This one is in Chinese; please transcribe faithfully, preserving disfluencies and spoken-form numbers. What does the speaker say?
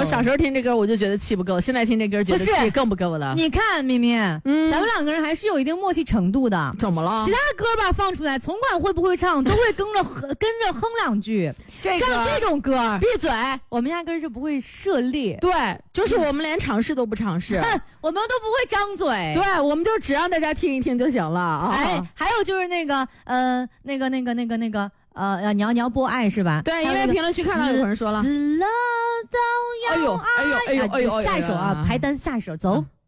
小时候听这歌我就觉得气不够，现在听这歌觉得气更不够了。 你看明明，嗯，咱们两个人还是有一定默契程度的。 怎么了？ 其他歌吧放出来，从管会不会唱，都会跟着跟着哼两句。 这个、 像这种歌， 闭嘴， 我们压根儿就不会涉猎。 对，就是我们连尝试都不尝试， 嗯、我们都不会张嘴。 对，我们就只让大家听一听就行了啊。 哎，还有就是那个呃，那个那个那个那个。呃，你要你要播爱是吧？ 对，因为评论区看到有人说了， 死了都要爱。 哎呦哎呦哎呦哎呦！ 下一首啊，排单下一首，走。嗯